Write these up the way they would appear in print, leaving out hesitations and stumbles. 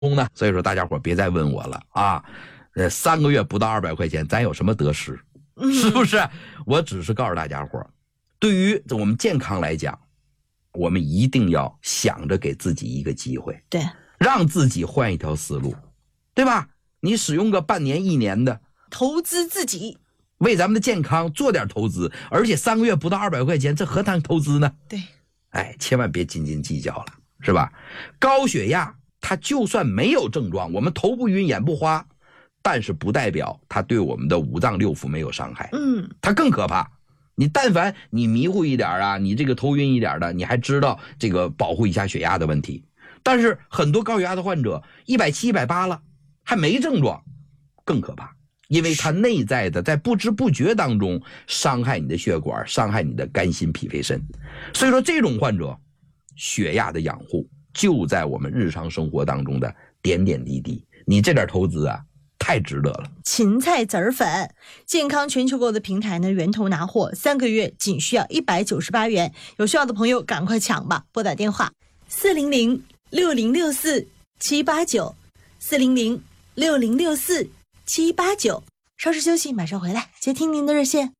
呢？所以说大家伙别再问我了啊，3个月不到200块钱，咱有什么得失？是不是？我只是告诉大家伙，对于我们健康来讲，我们一定要想着给自己一个机会， 对， 让自己换一条思路，对吧？你使用个半年1年的， 投资自己， 为咱们的健康做点投资，而且3个月不到200块钱，这何谈投资呢？ 对， 哎，千万别斤斤计较了，是吧？高血压它就算没有症状，我们头不晕眼不花，但是不代表它对我们的5脏6腑没有伤害，它更可怕。你但凡你迷糊一点啊，你这个头晕一点的，你还知道这个保护一下血压的问题。但是很多高血压的患者170、180了，还没症状，更可怕，因为它内在的在不知不觉当中伤害你的血管，伤害你的肝心脾肺肾。所以说这种患者血压的养护就在我们日常生活当中的点点滴滴，你这点投资啊太值得了。 芹菜籽儿粉，健康全球购的平台呢，源头拿货，3个月仅需要198元，有需要的朋友赶快抢吧，拨打电话400-6064-789，400-6064-789。稍事休息，马上回来接听您的热线。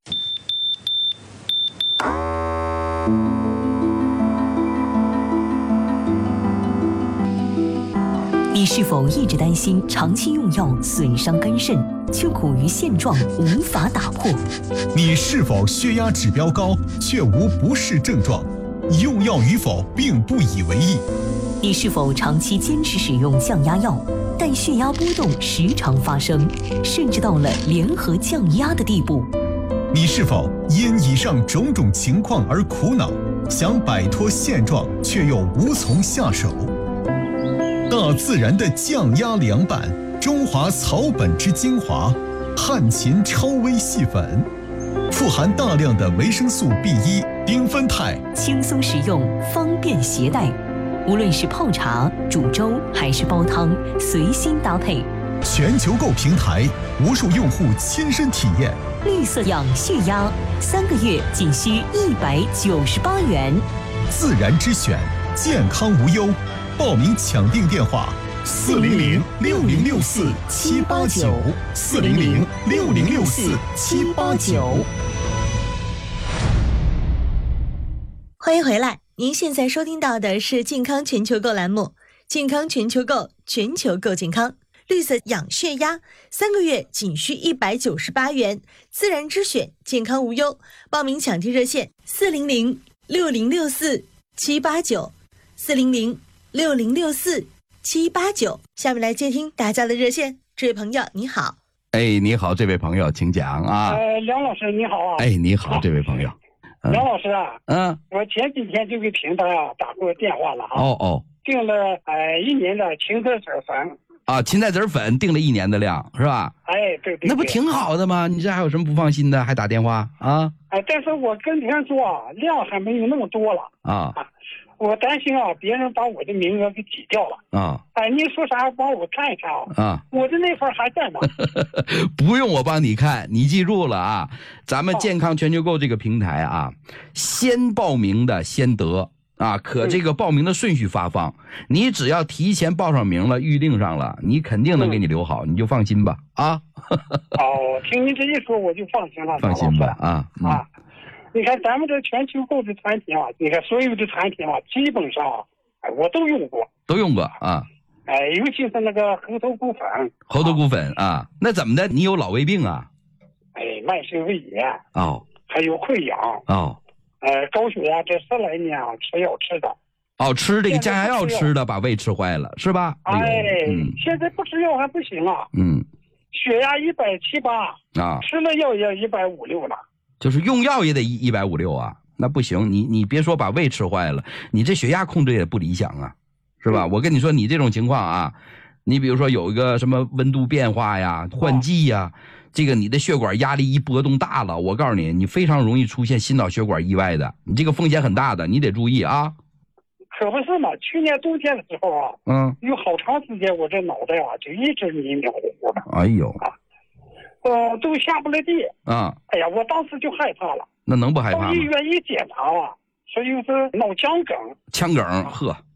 你是否一直担心长期用药损伤肝肾，却苦于现状无法打破？ 你是否血压指标高，却无不适症状，用药与否并不以为意？ 你是否长期坚持使用降压药，但血压波动时常发生，甚至到了联合降压的地步？ 你是否因以上种种情况而苦恼，想摆脱现状，却又无从下手？大自然的降压凉拌，中华草本之精华，汉芹超微细粉，富含大量的维生素 B1、丁酚肽， 轻松使用，方便携带。无论是泡茶、煮粥还是煲汤，随心搭配。 全球购平台，无数用户亲身体验。 绿色养血压，3个月仅需198元。 自然之选，健康无忧。报名抢订电话：400-6064-789，400-6064-789。 欢迎回来，您现在收听到的是健康全球购栏目，健康全球购，全球购健康。绿色养血压，3个月仅需198元，自然之选，健康无忧。报名抢订热线：400-6064-789，400-6064-789。下面来接听大家的热线，这位朋友你好。 哎，你好，这位朋友，请讲啊。 梁老师你好啊。 哎，你好，这位朋友。 梁老师啊，我前几天就给平台啊打过电话了啊。订了1年的芹菜籽粉啊，芹菜籽粉订了1年的量是吧？ 哎，对， 那不挺好的吗？你这还有什么不放心的？还打电话啊？ 哎，但是我跟别人说啊，量还没有那么多了啊。我担心啊，别人把我的名额给挤掉了啊！哎，你说啥？帮我看一看啊！我的那份还在吗？ 不用我帮你看，你记住了啊！咱们健康全球购这个平台啊，先报名的先得啊，可这个报名的顺序发放，你只要提前报上名了，预定上了，你肯定能给你留好，你就放心吧啊！ 听您这一说我就放心了， 放心吧啊！ 你看咱们这全球购的产品啊，你看所有的产品啊，基本上我都用过啊。 哎，尤其是那个猴头菇粉。 猴头菇粉啊，那怎么的？你有老胃病啊？ 哎，慢性胃炎还有溃疡高血压，这10来年啊，吃药吃的。 吃这个降压药吃的，把胃吃坏了是吧？ 现在不吃药还不行啊。血压178啊，吃了药也150、160了。 就是用药也得150、160啊，那不行，你别说把胃吃坏了，你这血压控制也不理想啊，是吧？我跟你说，你这种情况啊，你比如说有一个什么温度变化呀、换季呀，这个你的血管压力一波动大了，我告诉你，你非常容易出现心脑血管意外的，你这个风险很大的，你得注意啊。 可不是嘛，去年冬天的时候啊，有好长时间我这脑袋啊就一直迷迷糊糊的。 哎呦都下不来地啊！哎呀，我当时就害怕了。 那能不害怕吗？ 到医院一检查啊，说又是脑腔梗。 腔梗，呵。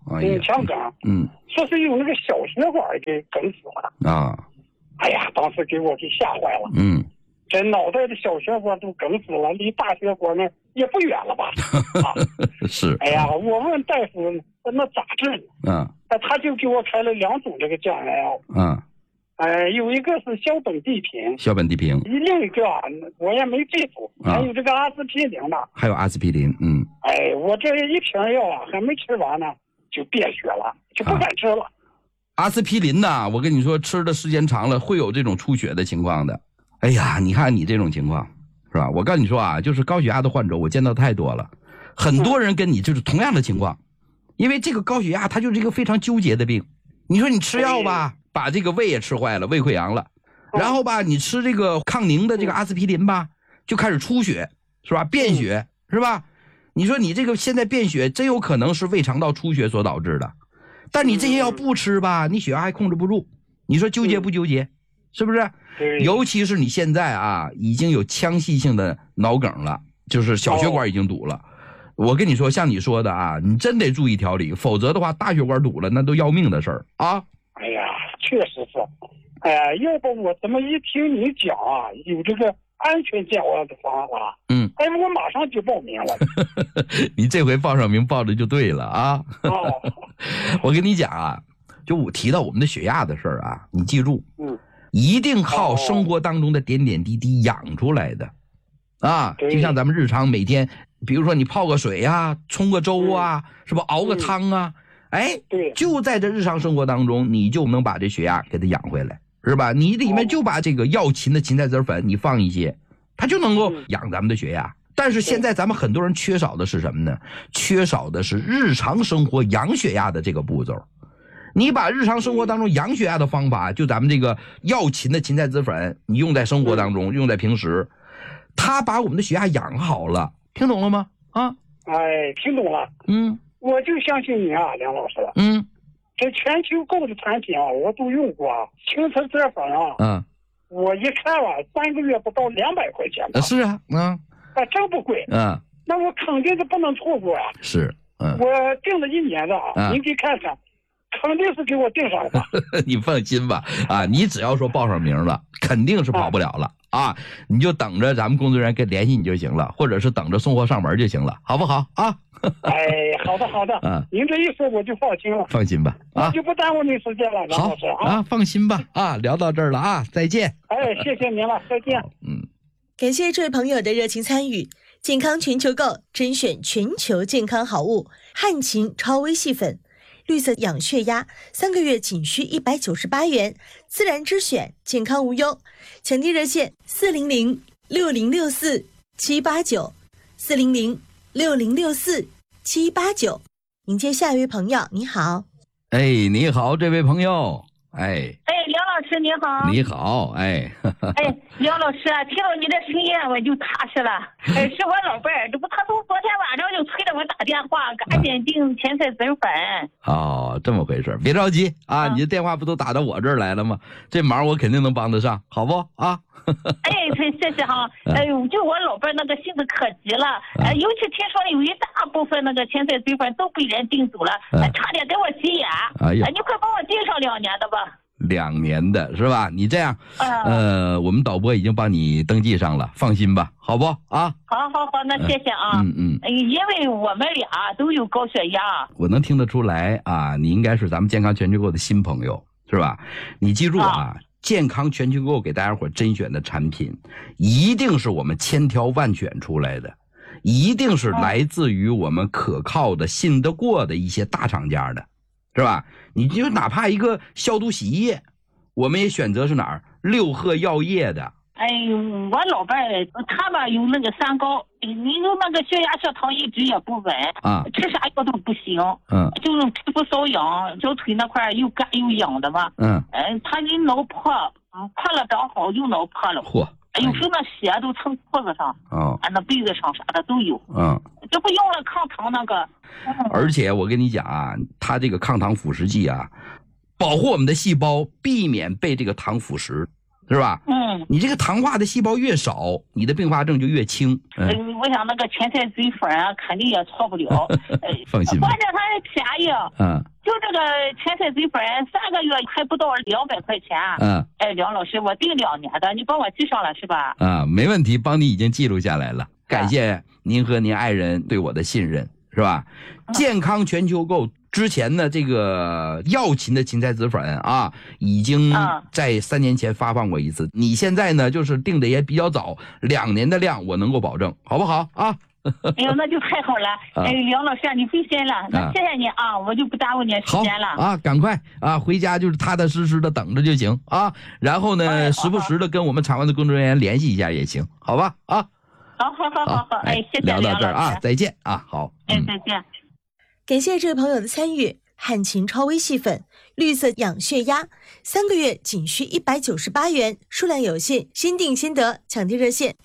腔梗，说是用那个小血管给梗死了啊！哎呀，当时给我给吓坏了，这脑袋的小血管都梗死了，离大血管呢也不远了吧？啊， 是。 哎呀，我问大夫那咋治呢？他就给我开了2种这个降压药，有一个是硝苯地平，另一个我也没记住，还有这个阿司匹林呢。 还有阿司匹林， 我这一瓶药还没吃完呢，就便血了，就不敢吃了。 阿司匹林呢，我跟你说，吃的时间长了会有这种出血的情况的。哎呀，你看你这种情况，是吧？我告诉你说啊，就是高血压的患者，我见到太多了，很多人跟你就是同样的情况，因为这个高血压它就是一个非常纠结的病。你说你吃药吧，把这个胃也吃坏了，胃溃疡了，然后吧，你吃这个抗凝的这个阿司匹林吧，就开始出血，是吧？便血，是吧？你说你这个现在便血真有可能是胃肠道出血所导致的，但你这些药不吃吧，你血压还控制不住，你说纠结不纠结？是不是？尤其是你现在啊，已经有腔隙性的脑梗了，就是小血管已经堵了。我跟你说，像你说的啊，你真得注意调理，否则的话，大血管堵了，那都要命的事儿啊！ 哎呀，确实是。要不我怎么一听你讲啊，有这个安全降压的方法，我马上就报名了。 你这回报上名报的就对了啊！我跟你讲啊，就我提到我们的血压的事儿啊，你记住，一定靠生活当中的点点滴滴养出来的，就像咱们日常每天，比如说你泡个水啊，冲个粥啊，是吧？熬个汤啊，就在这日常生活当中，你就能把这血压给它养回来，是吧？你里面就把这个药芹的芹菜籽粉你放一些，它就能够养咱们的血压。但是现在咱们很多人缺少的是什么呢？缺少的是日常生活养血压的这个步骤。你把日常生活当中养血压的方法，就咱们这个药芹的芹菜籽粉，你用在生活当中，用在平时，它把我们的血压养好了，听懂了吗？ 听懂了。我就相信你啊，梁老师。这全球购的产品啊，我都用过啊，芹菜籽粉啊，我一看了3个月不到200块钱吧。 是啊， 真不贵。那我肯定是不能错过呀。 是， 我订了1年的啊，您给看看。肯定是给我订上吧。 你放心吧，你只要说报上名了，肯定是跑不了了啊！你就等着咱们工作人员跟联系你就行了，或者是等着送货上门就行了，好不好啊？ 好的，您这一说我就放心了。 放心吧， 我就不耽误您时间了，梁老师啊。 放心吧，聊到这儿了啊，再见。 谢谢您了，再见。 感谢这位朋友的热情参与。健康全球购甄选全球健康好物，汉芹超微细粉。绿色养血压3个月仅需198元，自然之选，健康无忧。抢订热线400-606789，400-606789。迎接下一位朋友，你好。 你好，这位朋友。 梁老师你好。 你好， 梁老师啊，听到你的声音我就踏实了。是我老伴儿，这不他从昨天晚上就催着我打电话，赶紧订芹菜籽粉。 这么回事，别着急啊，你的电话不都打到我这儿来了吗？这忙我肯定能帮得上，好不啊？ 谢谢哈。就我老伴儿那个性子可急了，尤其听说有一大部分那个芹菜籽粉都被人订走了，差点给我急眼。你快帮我订上2年的吧。 2年的是吧？你这样，我们导播已经帮你登记上了，放心吧，好不啊？ 好，那谢谢啊。因为我们俩都有高血压， 我能听得出来啊，你应该是咱们健康全球购的新朋友，是吧？你记住啊，健康全球购给大家伙甄选的产品，一定是我们千挑万选出来的，一定是来自于我们可靠的、信得过的一些大厂家的。是吧？你就哪怕一个消毒洗衣液，我们也选择是哪儿？6合药业的。 我老伴儿他吧有那个3高，你有那个血压血糖一直也不稳吃啥药都不行，就是皮肤瘙痒，小腿那块又干又痒的嘛。他一脑破，破了长好，又脑破了。有时候那血都蹭裤子上，那被子上啥的都有。这不用了抗糖那个。 而且我跟你讲啊，它这个抗糖腐蚀剂啊，保护我们的细胞，避免被这个糖腐蚀。 是吧？你这个糖化的细胞越少，你的并发症就越轻。 我想那个前菜嘴粉啊，肯定也错不了。 放心吧。 关键它还便宜。就这个前菜嘴粉，3个月还不到200块钱。梁老师，我订2年的，你帮我记上了是吧？ 没问题，帮你已经记录下来了。感谢您和您爱人对我的信任，是吧？健康全球购之前呢，这个药勤的芹菜籽粉啊，已经在3年前发放过一次。你现在呢，就是定的也比较早，2年的量我能够保证，好不好啊？ 哎呦，那就太好了！梁老师，你费心了，那谢谢你啊，我就不耽误你时间了。 好赶快回家就是踏踏实实的等着就行啊。然后呢，时不时的跟我们厂外的工作人员联系一下也行，好吧？好， 谢谢聊到这儿啊，再见啊，好， 再见。 感谢这位朋友的参与。汉秦超微细粉绿色养血压，3个月仅需198元，数量有限，先订先得，抢订热线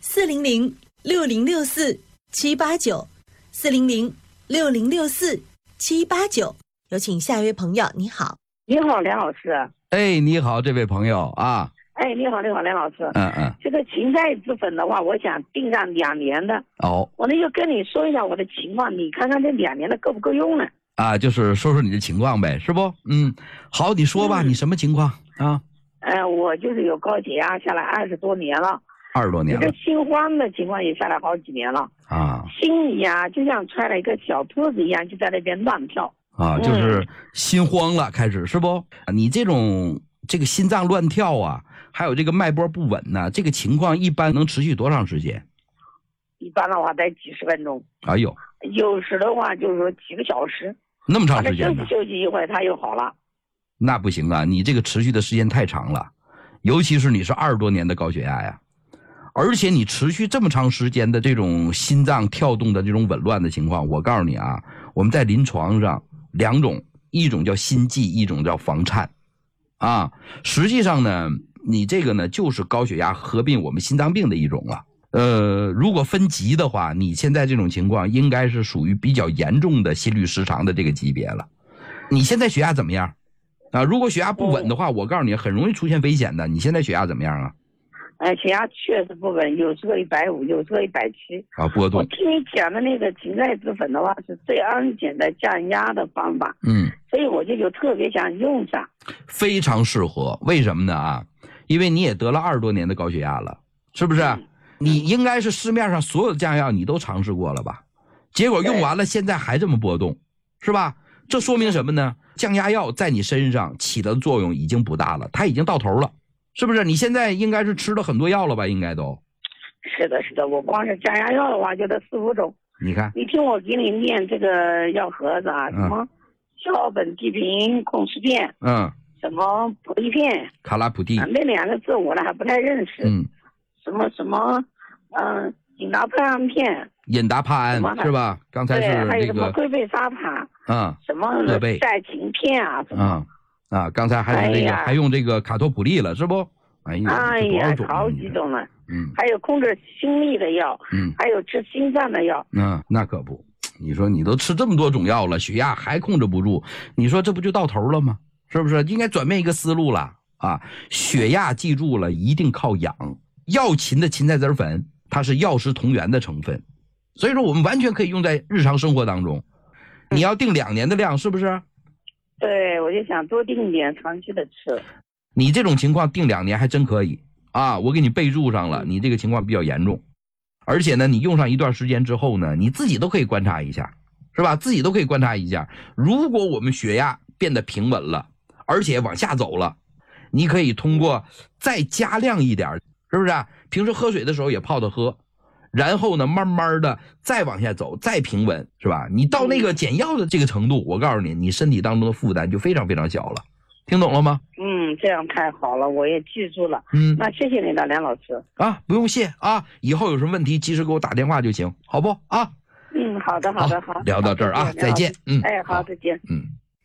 400-6064-789，400-6064-789。有请下一位朋友，你好。 你好，梁老师。 你好，这位朋友啊。 你好，梁老师。这个芹菜籽粉的话，我想订上2年的。我那就跟你说一下我的情况，你看看这2年的够不够用呢？ 就是说说你的情况呗，是不？好，你说吧，你什么情况啊？ 我就是有高血压下来20多年了。 20多年了。 这心慌的情况也下来好几年了。心里就像揣了一个小兔子一样，就在那边乱跳。 就是心慌了，开始是不？你这个心脏乱跳啊，还有这个脉搏不稳呢，这个情况一般能持续多长时间？ 一般的话得几十分钟。 哎呦， 有时的话就是说几个小时。 那么长时间呢？ 休息一会儿它又好了。 那不行啊，你这个持续的时间太长了，尤其是你是20多年的高血压呀，而且你持续这么长时间的这种心脏跳动的这种紊乱的情况，我告诉你啊，我们在临床上2种，一种叫心悸，一种叫房颤。实际上呢，你这个呢就是高血压合并我们心脏病的一种了。如果分级的话，你现在这种情况应该是属于比较严重的心律失常的这个级别了。你现在血压怎么样？如果血压不稳的话，我告诉你很容易出现危险的。你现在血压怎么样啊？ 血压确实不稳，有时候150，有时候170。波动。我听你讲的那个芹菜籽粉的话是最安全的降压的方法。所以我就特别想用上。 非常适合，为什么呢因为你也得了20多年的高血压了，是不是？你应该是市面上所有的降压药你都尝试过了吧？结果用完了，现在还这么波动，是吧？这说明什么呢？降压药在你身上起的作用已经不大了，它已经到头了，是不是？你现在应该是吃了很多药了吧？应该都。 是的，我光是降压药的话就得4、5种。 你看， 你听我给你念这个药盒子什么硝苯地平控制片，什么普地片， 卡拉普地， 那2个字我还不太认识。什么隐达帕胺片， 隐达帕胺是吧？刚才是还有什么龟背沙塔，什么赛芹片什么刚才还是还用这个卡托普利了，是不？哎呀， 好几种了。还有控制心率的药，还有治心脏的药。 那可不，你说你都吃这么多种药了，血压还控制不住，你说这不就到头了吗？是不是？应该转变一个思路了血压记住了，一定靠养。药勤的芹菜籽粉，它是药食同源的成分，所以说我们完全可以用在日常生活当中。你要定2年的量，是不是？ 对，我就想多定一点，长期的吃。 你这种情况定2年还真可以我给你备注上了，你这个情况比较严重，而且呢，你用上一段时间之后呢，你自己都可以观察一下，是吧？自己都可以观察一下，如果我们血压变得平稳了，而且往下走了，你可以通过再加量一点。是不是平时喝水的时候也泡着喝，然后呢慢慢的再往下走，再平稳，是吧？你到那个减药的这个程度，我告诉你，你身体当中的负担就非常非常小了。听懂了吗？ 这样太好了，我也记住了。那谢谢你了，梁老师。 不用谢以后有什么问题及时给我打电话就行，好不好的。 聊到这儿再见。 好，再见。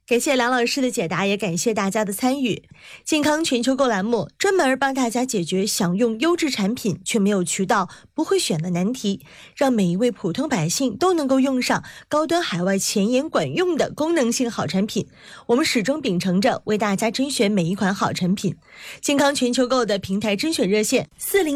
感谢梁老师的解答，也感谢大家的参与。健康全球购栏目专门帮大家解决想用优质产品却没有渠道、不会选的难题，让每一位普通百姓都能够用上高端海外前沿管用的功能性好产品。我们始终秉承着为大家甄选每一款好产品。健康全球购的平台甄选热线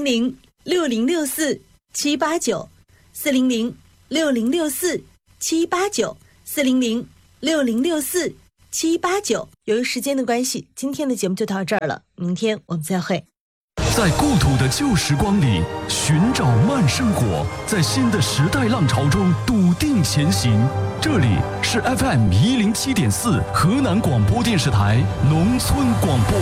400-6064-789，400-6064-789，400-6064-789。由于时间的关系，今天的节目就到这儿了，明天我们再会。 在故土的旧时光里寻找慢生活，在新的时代浪潮中笃定前行。这里是 FM107.4 河南广播电视台农村广播。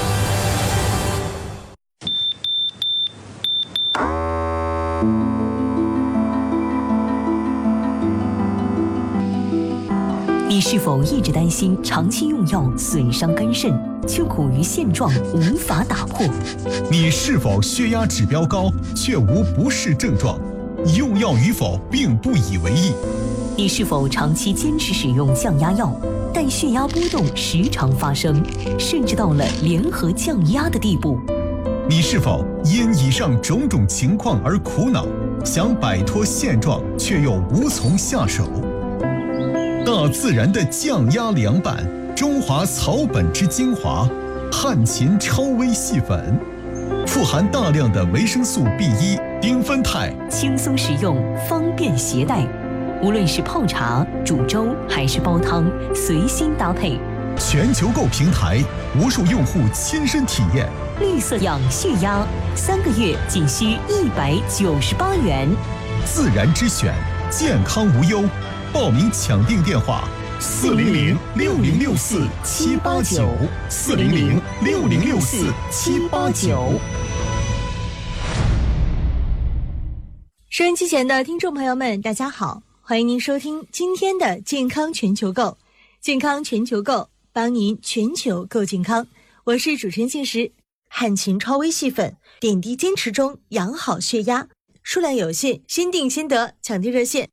你是否一直担心长期用药损伤肝肾，却苦于现状无法打破？ 你是否血压指标高，却无不适症状，用药与否并不以为意？ 你是否长期坚持使用降压药，但血压波动时常发生，甚至到了联合降压的地步？ 你是否因以上种种情况而苦恼，想摆脱现状却又无从下手？大自然的降压凉板，中华草本之精华，汉秦超微细粉，富含大量的维生素 B1、丁酚肽， 轻松使用，方便携带。无论是泡茶、煮粥还是煲汤，随心搭配。 全球购平台，无数用户亲身体验。 绿色养血压，3个月仅需198元。 自然之选，健康无忧。报名抢订电话：400-6064-789，400-6064-789。 收音机前的听众朋友们，大家好，欢迎您收听今天的健康全球购。健康全球购，帮您全球购健康。我是主持人静时。汉秦超微细粉，点滴坚持中，养好血压，数量有限，先订先得，抢订热线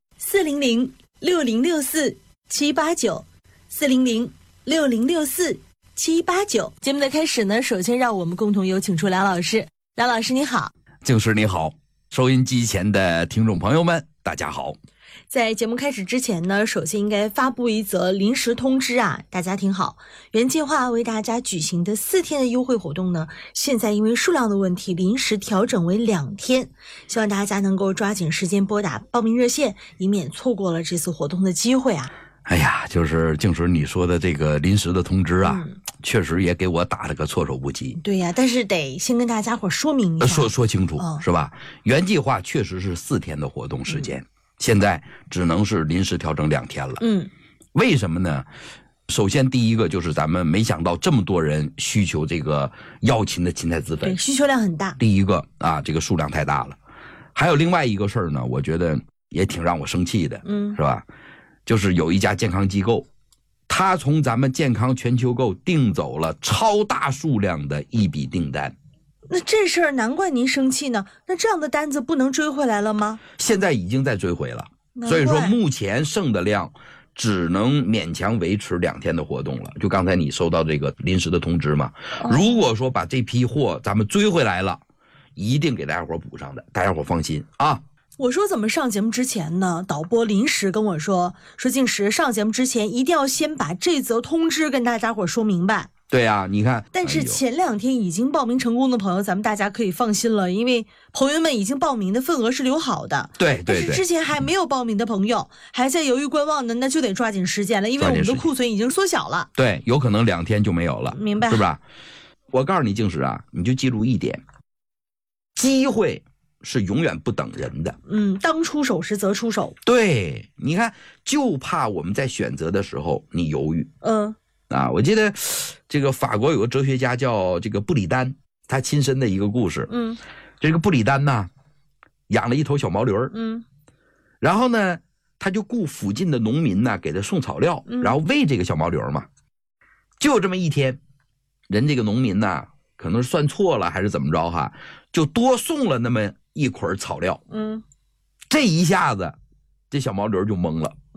400-6064-789，400-6064-789。节目的开始呢，首先让我们共同有请出梁老师。梁老师你好。 静时你好，收音机前的听众朋友们大家好。 在节目开始之前呢，首先应该发布一则临时通知啊，大家听好，原计划为大家举行的4天的优惠活动呢，现在因为数量的问题临时调整为2天，希望大家能够抓紧时间拨打报名热线，以免错过了这次活动的机会啊。 哎呀，就是静时你说的这个临时的通知啊，确实也给我打了个措手不及。 对呀，但是得先跟大家伙说明一下， 说清楚，是吧？原计划确实是4天的活动时间，现在只能是临时调整2天了。为什么呢？首先第一个就是咱们没想到这么多人需求这个药秦的芹菜籽粉， 对，需求量很大。 第一个啊，这个数量太大了。还有另外一个事儿呢，我觉得也挺让我生气的，是吧？就是有一家健康机构，他从咱们健康全球购订走了超大数量的一笔订单。 那这事儿难怪您生气呢，那这样的单子不能追回来了吗？ 现在已经在追回了，所以说目前剩的量只能勉强维持2天的活动了。就刚才你收到这个临时的通知嘛，如果说把这批货咱们追回来了，一定给大家伙补上的，大家伙放心啊。 我说怎么上节目之前呢？导播临时跟我说静时上节目之前一定要先把这则通知跟大家伙说明白。 对啊，你看， 但是前2天已经报名成功的朋友，咱们大家可以放心了，因为朋友们已经报名的份额是留好的。 对， 但是之前还没有报名的朋友，还在犹豫观望的，那就得抓紧时间了，因为我们的库存已经缩小了。 对，有可能2天就没有了， 明白？ 是吧？我告诉你，静时啊，你就记住一点，机会是永远不等人的。 当出手时则出手。 对，你看，就怕我们在选择的时候你犹豫。我记得这个法国有个哲学家叫这个布里丹，他亲身的一个故事。这个布里丹呢，养了一头小毛驴儿。然后呢，他就雇附近的农民呢给他送草料，然后喂这个小毛驴嘛。就这么一天，人这个农民呢，可能是算错了还是怎么着哈，就多送了那么一捆草料。这一下子，这小毛驴就懵了。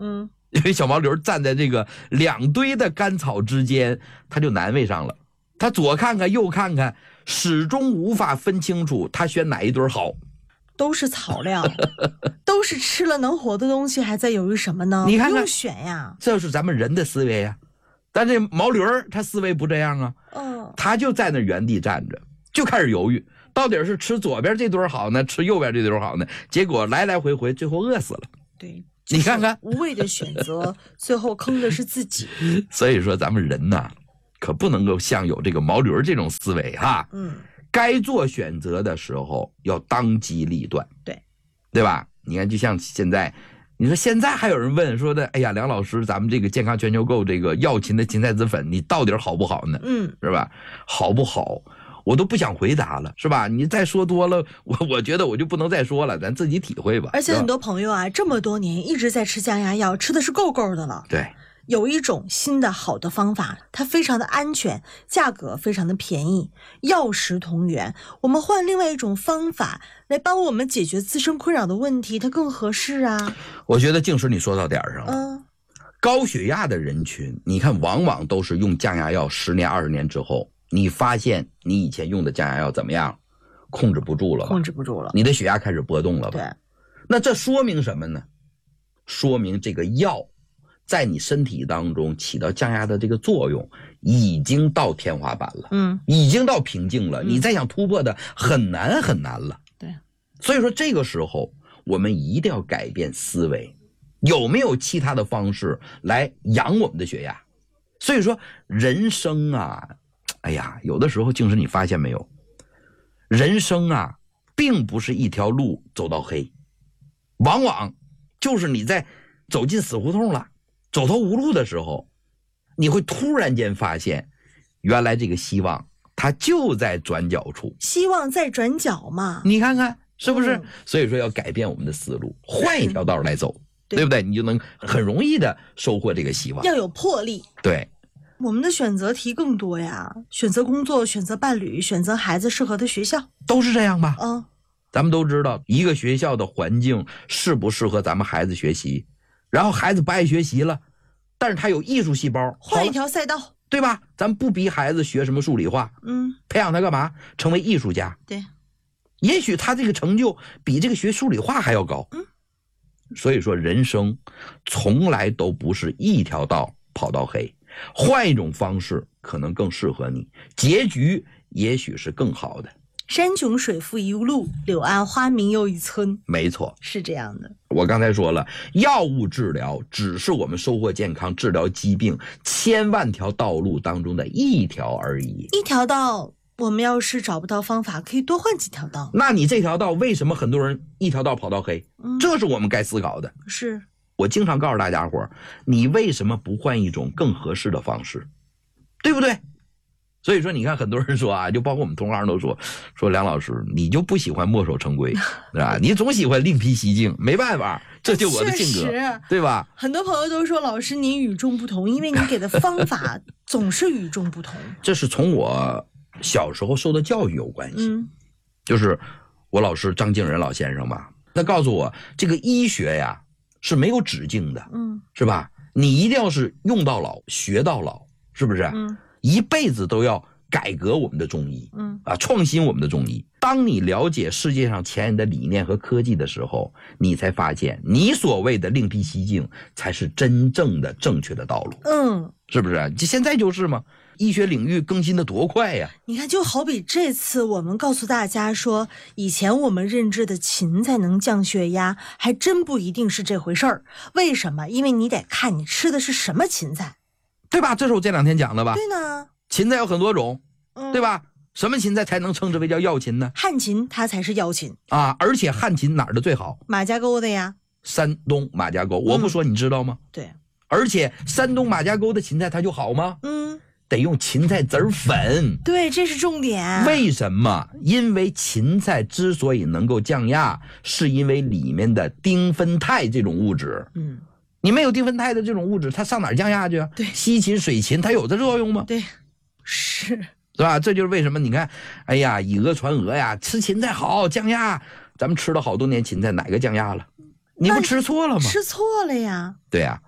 因为小毛驴站在这个2堆的干草之间，他就难为上了。他左看看右看看，始终无法分清楚他选哪一堆好。 都是草料，都是吃了能活的东西，还在犹豫什么呢？ 你看看， 不用选呀， 这是咱们人的思维呀。但这毛驴他思维不这样啊，他就在那原地站着，就开始犹豫，到底是吃左边这堆好呢，吃右边这堆好呢？结果来来回回，最后饿死了。 对， 你看看， 无谓的选择，最后坑的是自己。 所以说，咱们人呐，可不能够像有这个毛驴这种思维哈。该做选择的时候要当机立断，对吧？你看，就像现在，你说现在还有人问说的，哎呀，梁老师，咱们这个健康全球购这个药芹的芹菜籽粉，你到底好不好呢？是吧？好不好？我都不想回答了，是吧？你再说多了，我觉得我就不能再说了，咱自己体会吧。 而且很多朋友啊，这么多年一直在吃降压药，吃的是够够的了。 对。 有一种新的好的方法，它非常的安全，价格非常的便宜，药食同源。我们换另外一种方法来帮我们解决自身困扰的问题，它更合适啊。 我觉得静时你说到点上了。高血压的人群，你看往往都是用降压药10年20年之后，你发现你以前用的降压药怎么样？控制不住了吧？ 控制不住了， 你的血压开始波动了吧？ 对。 那这说明什么呢？说明这个药在你身体当中起到降压的这个作用已经到天花板了，已经到瓶颈了，你再想突破的很难很难了。 对， 所以说这个时候我们一定要改变思维，有没有其他的方式来养我们的血压？所以说人生啊，哎呀，有的时候静时你发现没有，人生啊并不是一条路走到黑，往往就是你在走进死胡同了，走投无路的时候，你会突然间发现，原来这个希望它就在转角处。 希望在转角嘛， 你看看是不是？所以说要改变我们的思路，换一条道来走，对不对？你就能很容易的收获这个希望。 要有魄力。 对， 我们的选择题更多呀，选择工作，选择伴侣，选择孩子适合的学校， 都是这样吧？咱们都知道一个学校的环境适不适合咱们孩子学习，然后孩子不爱学习了，但是他有艺术细胞， 换一条赛道， 对吧？咱不逼孩子学什么数理化，培养他干嘛？成为艺术家。 对， 也许他这个成就比这个学数理化还要高。所以说人生从来都不是一条道跑到黑，换一种方式可能更适合你，结局也许是更好的。 山穷水复疑无路，柳暗花明又一村。 没错， 是这样的。 我刚才说了，药物治疗只是我们收获健康、治疗疾病千万条道路当中的一条而已。 一条道，我们要是找不到方法，可以多换几条道。 那你这条道为什么很多人一条道跑到黑？这是我们该思考的。 是我经常告诉大家伙，你为什么不换一种更合适的方式，对不对？所以说你看很多人说啊，就包括我们同行都说梁老师你就不喜欢墨守成规，是吧？你总喜欢另辟蹊径，没办法，这就我的性格，对吧？ 很多朋友都说老师你与众不同，因为你给的方法总是与众不同。 这是从我小时候受的教育有关系。就是我老师张敬仁老先生吧，他告诉我这个医学呀是没有止境的，是吧？你一定要是用到老学到老，是不是？一辈子都要改革我们的中医，创新我们的中医。当你了解世界上前人的理念和科技的时候，你才发现你所谓的另辟蹊径才是真正的正确的道路。是不是？现在就是嘛，医学领域更新的多快呀！ 你看，就好比这次我们告诉大家说，以前我们认知的芹菜能降血压，还真不一定是这回事儿。为什么？因为你得看你吃的是什么芹菜。 对吧？这是我这2天讲的吧？ 对呢， 芹菜有很多种，对吧？什么芹菜才能称之为叫药芹呢？ 旱芹它才是药芹啊！而且旱芹哪儿的最好？ 马家沟的呀， 山东马家沟。我不说你知道吗？ 对。 而且山东马家沟的芹菜它就好吗？得用芹菜籽粉。 对，这是重点。 为什么？因为芹菜之所以能够降压，是因为里面的丁酚酞这种物质。你没有丁酚酞的这种物质，它上哪儿降压去啊？ 对， 西芹、水芹，它有这作用吗？ 对，是吧？这就是为什么你看，哎呀，以讹传讹呀，吃芹菜好降压。咱们吃了好多年芹菜，哪个降压了？你不吃错了吗？ 吃错了呀。 对呀，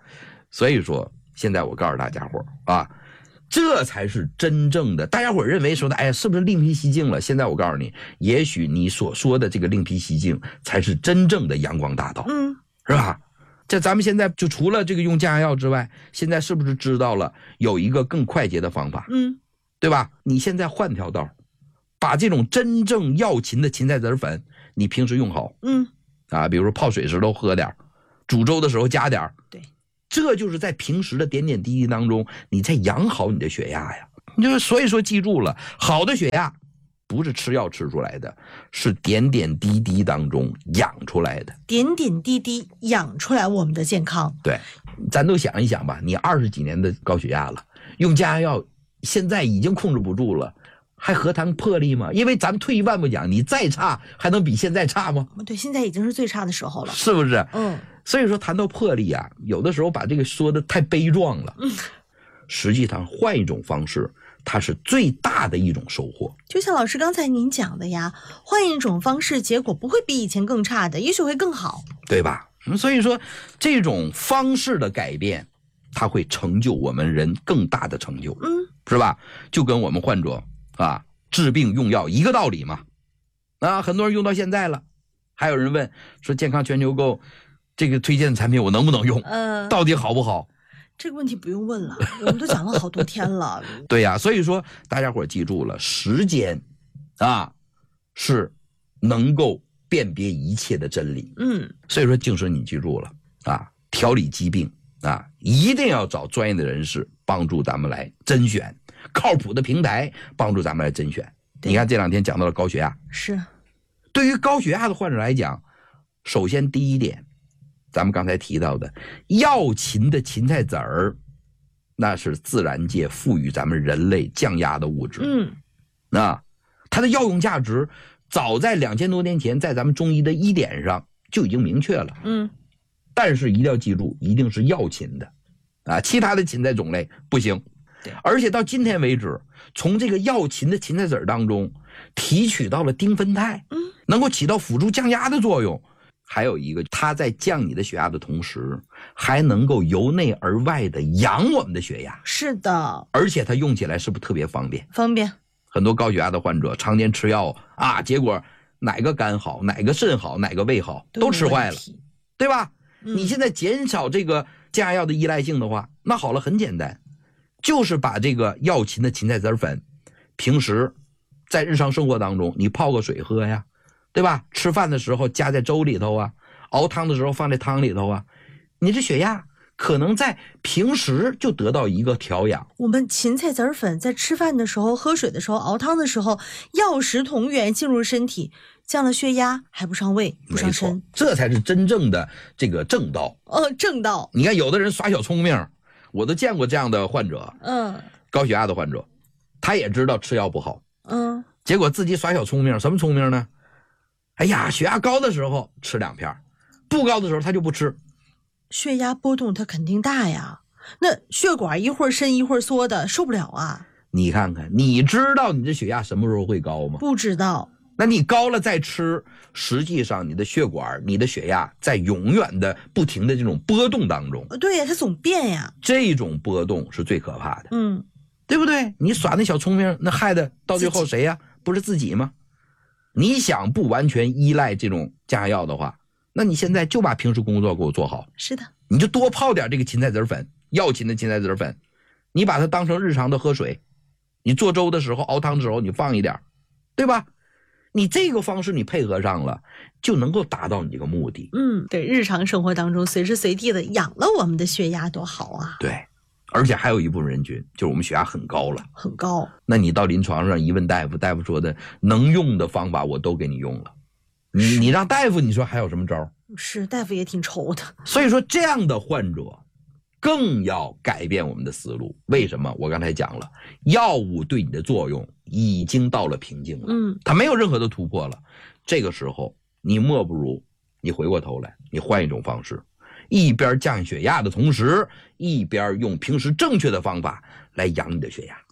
所以说现在我告诉大家伙啊，这才是真正的，大家伙认为说的，哎呀，是不是另辟蹊径了？现在我告诉你，也许你所说的这个另辟蹊径才是真正的阳光大道，是吧？这咱们现在就除了这个用降压药之外，现在是不是知道了有一个更快捷的方法？对吧？你现在换条道，把这种真正药勤的芹菜籽粉，你平时用好，比如说泡水时候喝点，煮粥的时候加点， 对， 这就是在平时的点点滴滴当中，你在养好你的血压呀。就是所以说记住了，好的血压不是吃药吃出来的，是点点滴滴当中养出来的， 点点滴滴养出来我们的健康。 对，咱都想一想吧，你20几年的高血压了，用降压药现在已经控制不住了，还何谈魄力吗？因为咱退一万步讲，你再差还能比现在差吗？ 对，现在已经是最差的时候了， 是不是？所以说谈到魄力啊，有的时候把这个说的太悲壮了，实际上换一种方式，它是最大的一种收获。 就像老师刚才您讲的呀，换一种方式，结果不会比以前更差的，也许会更好， 对吧？所以说这种方式的改变，它会成就我们人更大的成就，是吧？就跟我们患者啊治病用药一个道理嘛。很多人用到现在了，还有人问说健康全球购这个推荐的产品我能不能用？到底好不好？ 这个问题不用问了，我们都讲了好多天了。 对呀，所以说大家伙记住了，时间是能够辨别一切的真理。所以说静生你记住了调理疾病一定要找专业的人士帮助咱们来甄选，靠谱的平台帮助咱们来甄选。你看这2天讲到了高血压， 是对于高血压的患者来讲，首先第一点，咱们刚才提到的药勤的芹菜籽儿，那是自然界赋予咱们人类降压的物质。它的药用价值早在2000多年前在咱们中医的医典上就已经明确了。但是一定要记住，一定是药勤的其他的芹菜种类不行。而且到今天为止，从这个药勤的芹菜籽当中提取到了丁酚肽，能够起到辅助降压的作用。还有一个，它在降你的血压的同时，还能够由内而外的养我们的血压。 是的， 而且它用起来是不是特别方便？ 方便。 很多高血压的患者常年吃药结果哪个肝好，哪个肾好，哪个胃好，都吃坏了，对吧？你现在减少这个降压药的依赖性的话，那好了，很简单，就是把这个药勤的芹菜籽粉，平时在日常生活当中你泡个水喝呀，对吧？吃饭的时候加在粥里头熬汤的时候放在汤里头你这血压可能在平时就得到一个调养。 我们芹菜籽粉在吃饭的时候、喝水的时候、熬汤的时候，药食同源进入身体，降了血压还不伤胃不伤身， 这才是真正的这个正道。 正道。 你看有的人耍小聪明，我都见过这样的患者，高血压的患者，他也知道吃药不好，结果自己耍小聪明。什么聪明呢？哎呀，血压高的时候吃2片，不高的时候他就不吃。 血压波动它肯定大呀，那血管一会儿伸一会儿缩的，受不了你看看，你知道你这血压什么时候会高吗？ 不知道。 那你高了再吃，实际上你的血管、你的血压在永远的不停的这种波动当中。 对呀，它总变呀。 这种波动是最可怕的。对不对？你耍那小聪明，那害的到最后谁呀？不是自己吗？你想不完全依赖这种降压药的话，那你现在就把平时工作给我做好。 是的， 你就多泡点这个芹菜籽粉，药勤的芹菜籽粉，你把它当成日常的喝水，你做粥的时候、熬汤的时候你放一点，对吧？你这个方式你配合上了，就能够达到你这个目的。 对，日常生活当中随时随地的养了我们的血压多好啊。 对，而且还有一部分人群就是我们血压很高了， 很高。那你到临床上一问大夫，大夫说的能用的方法我都给你用了，你让大夫你说还有什么招？ 是，大夫也挺愁的。 所以说这样的患者更要改变我们的思路。为什么？我刚才讲了，药物对你的作用已经到了瓶颈了，它没有任何的突破了。这个时候你莫不如你回过头来，你换一种方式，一边降血压的同时，一边用平时正确的方法来养你的血压。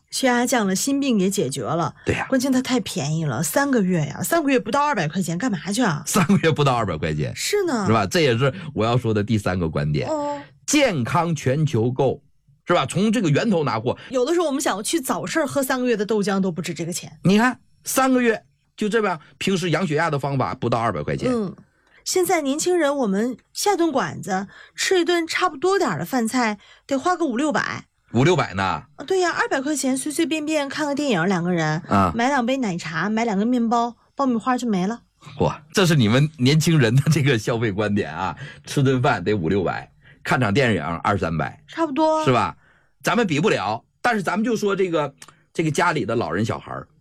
血压降了，心病也解决了。 对呀， 关键它太便宜了，3个月呀，3个月不到200块钱，干嘛去啊 ？3个月不到200块钱， 是呢， 是吧？这也是我要说的第3个观点。健康全球购，是吧？从这个源头拿货。 有的时候我们想去早市喝3个月的豆浆都不止这个钱。 你看3个月就这样，平时养血压的方法不到200块钱。 现在年轻人我们下顿馆子吃一顿差不多点的饭菜，得花个500-600 呢？ 对呀，200块钱随随便便看个电影，2个人买2杯奶茶，买2个面包，爆米花就没了。 哇，这是你们年轻人的这个消费观点啊！吃顿饭得500-600，看场电影200-300， 差不多， 是吧？咱们比不了，但是咱们就说这个家里的老人小孩